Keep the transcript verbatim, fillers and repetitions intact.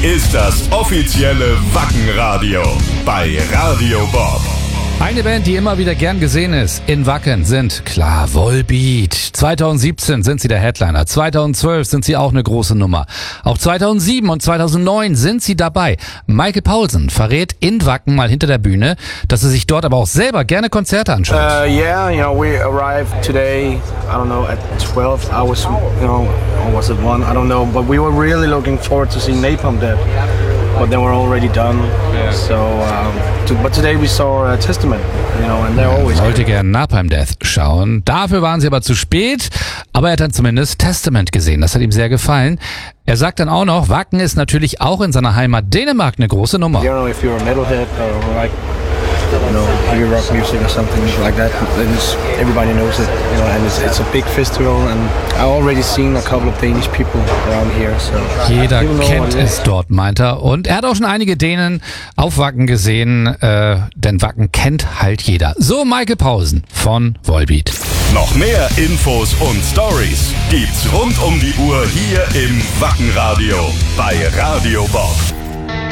ist das offizielle Wacken-Radio bei Radio Bob. Eine Band, die immer wieder gern gesehen ist in Wacken, sind klar Volbeat. zweitausendsiebzehn sind sie der Headliner, zweitausendzwölf sind sie auch eine große Nummer. Auch zweitausendsieben und zweitausendneun sind sie dabei. Michael Paulsen verrät in Wacken mal hinter der Bühne, dass er sich dort aber auch selber gerne Konzerte anschaut. Uh, yeah, you know, we arrived today, I don't know, at twelve. I was, you know, or was it one? I don't know, but we were really looking forward to seeing Napalm Death. But they were already done. Yeah. So, um, to, but today we saw uh, Testament, you know, and they're always. Er wollte gerne Napalm Death schauen. Dafür waren sie aber zu spät. Aber er hat dann zumindest Testament gesehen. Das hat ihm sehr gefallen. Er sagt dann auch noch, Wacken ist natürlich auch in seiner Heimat Dänemark eine große Nummer. I don't know if you're a metalhead or like, you know, heavy rock music or something like that. It's, everybody knows it, you know, and it's, it's a big festival. And I've already seen a couple of Danish people around here. So jeder kennt es dort, meint er. Und er hat auch schon einige Dänen auf Wacken gesehen, äh, denn Wacken kennt halt jeder. So Michael Paulsen von Volbeat. Noch mehr Infos und Stories gibt's rund um die Uhr hier im Wacken-Radio bei Radio Bob.